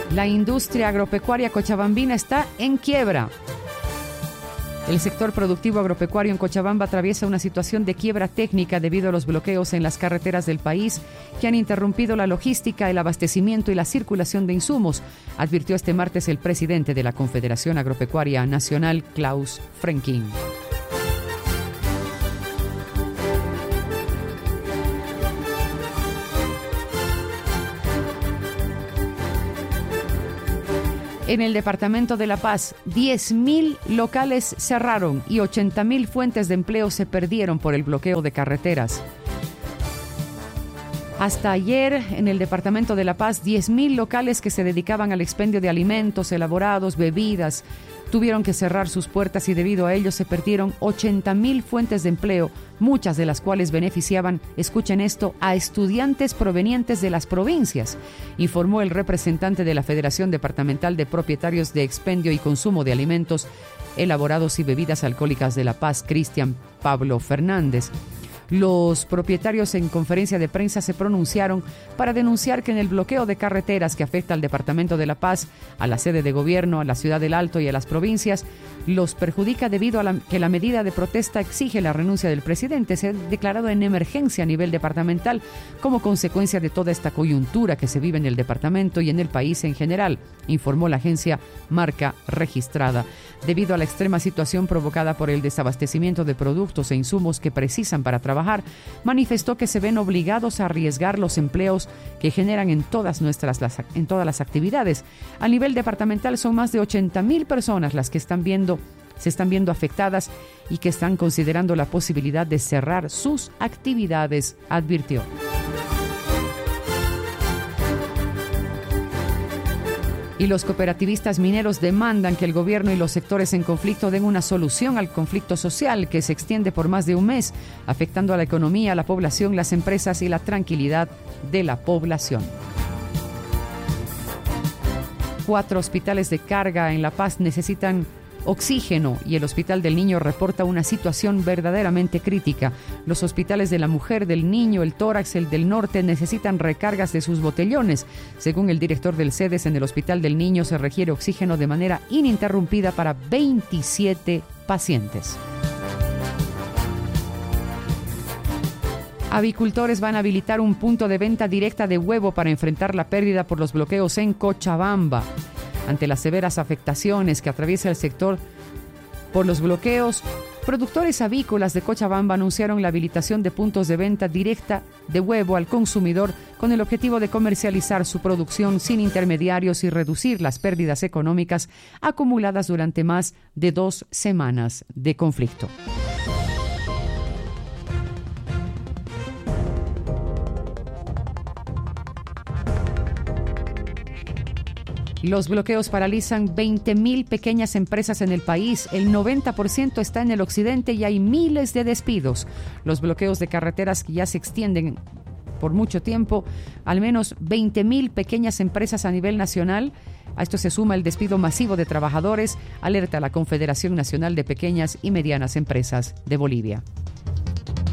La industria agropecuaria cochabambina está en quiebra. El sector productivo agropecuario en Cochabamba atraviesa una situación de quiebra técnica debido a los bloqueos en las carreteras del país que han interrumpido la logística, el abastecimiento y la circulación de insumos, advirtió este martes el presidente de la Confederación Agropecuaria Nacional, Klaus Frenking. En el departamento de La Paz, 10.000 locales cerraron y 80.000 fuentes de empleo se perdieron por el bloqueo de carreteras. Hasta ayer, en el departamento de La Paz, 10.000 locales que se dedicaban al expendio de alimentos elaborados, bebidas, tuvieron que cerrar sus puertas y debido a ello se perdieron 80.000 fuentes de empleo, muchas de las cuales beneficiaban, escuchen esto, a estudiantes provenientes de las provincias, informó el representante de la Federación Departamental de Propietarios de Expendio y Consumo de Alimentos Elaborados y Bebidas Alcohólicas de La Paz, Cristian Pablo Fernández. Los propietarios en conferencia de prensa se pronunciaron para denunciar que en el bloqueo de carreteras que afecta al departamento de La Paz, a la sede de gobierno, a la ciudad del Alto y a las provincias, los perjudica debido a que la medida de protesta exige la renuncia del presidente. Se ha declarado en emergencia a nivel departamental como consecuencia de toda esta coyuntura que se vive en el departamento y en el país en general, informó la agencia Marca Registrada. Debido a la extrema situación provocada por el desabastecimiento de productos e insumos que precisan para trabajar, manifestó que se ven obligados a arriesgar los empleos que generan en todas las actividades. A nivel departamental son más de 80.000 personas las que se están viendo afectadas y que están considerando la posibilidad de cerrar sus actividades, advirtió. Y los cooperativistas mineros demandan que el gobierno y los sectores en conflicto den una solución al conflicto social que se extiende por más de un mes, afectando a la economía, a la población, las empresas y la tranquilidad de la población. 4 hospitales de carga en La Paz necesitan oxígeno y el Hospital del Niño reporta una situación verdaderamente crítica. Los hospitales de la mujer, del niño, el tórax, el del norte necesitan recargas de sus botellones. Según el director del CEDES, en el Hospital del Niño se requiere oxígeno de manera ininterrumpida para 27 pacientes. Avicultores van a habilitar un punto de venta directa de huevo para enfrentar la pérdida por los bloqueos en Cochabamba. Ante las severas afectaciones que atraviesa el sector por los bloqueos, productores avícolas de Cochabamba anunciaron la habilitación de puntos de venta directa de huevo al consumidor con el objetivo de comercializar su producción sin intermediarios y reducir las pérdidas económicas acumuladas durante más de 2 semanas de conflicto. Los bloqueos paralizan 20.000 pequeñas empresas en el país. El 90% está en el occidente y hay miles de despidos. Los bloqueos de carreteras que ya se extienden por mucho tiempo, al menos 20.000 pequeñas empresas a nivel nacional. A esto se suma el despido masivo de trabajadores, alerta la Confederación Nacional de Pequeñas y Medianas Empresas de Bolivia.